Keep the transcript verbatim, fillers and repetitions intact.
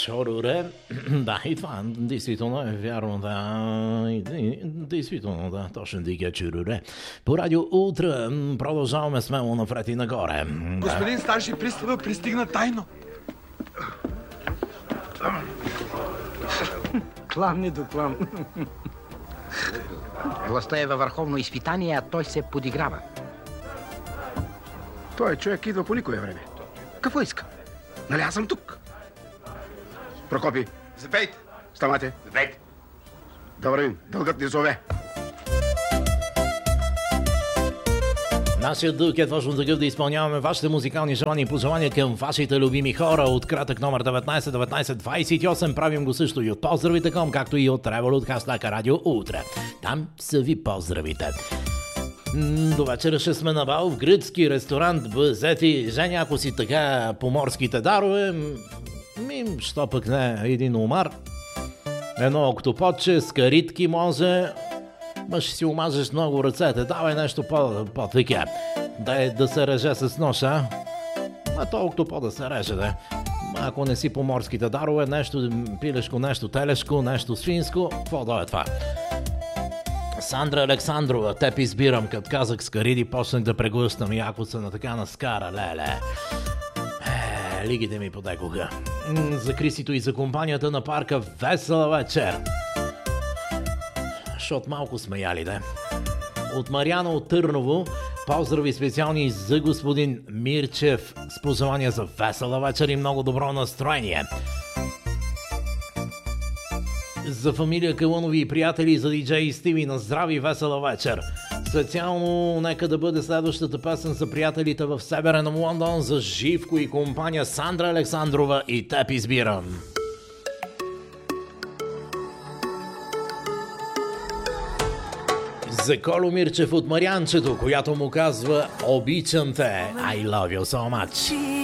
Чоруре. Да, и това действително е вярно, да. И, и, действително, да, точно така, чоруре. По радио Утре продължаваме смело напред и нагоре. Господин старши пристава пристигна тайно. Клам не до клам. Властта е във върховно изпитание, а той се подиграва. Той човек идва по никое време. Какво иска? Нали аз съм тук? Прокопи. Запейте. Ставате. Запейте. Да вървим. Дългът ни зове. Нашият дълг е точно такъв да изпълняваме вашите музикални желания и пожелания към вашите любими хора. От кратък номер деветнайсет деветнайсет двайсет и осем правим го също и от поздравите към, както и от Revolut хаштага Радио Утре. Там са ви поздравите. До вечера ще сме на бал в гръцки ресторант Бъзети. Женя, ако си така поморските дарове, ми, що пък не, един омар, едно октоподче, скаритки може, ма ще си омажеш много ръцете, давай нещо по-така, да, е, да се реже с нож, а? А то октопод да се реже, да. Ако не си поморските дарове, нещо пилешко, нещо телешко, нещо свинско, какво да е това? Сандра Александрова, теб избирам, като казах скариди, почнах да преглъщам якоца на така на скара, леле. Е, лигите ми подекоха. За Крисито и за компанията на парка весела вечер. Шот малко смеяли, да. От Мариана от Търново, поздрави специални за господин Мирчев с пожелания за весела вечер и много добро настроение. За фамилия Калунови и приятели, за диджей Стиви на здрави весела вечер. Специално нека да бъде следващата песен за приятелите в Северен Лондон, за Живко и компания Сандра Александрова и теб избирам. За Коло Мирчев от Марианчето, която му казва обичам те. I love you so much.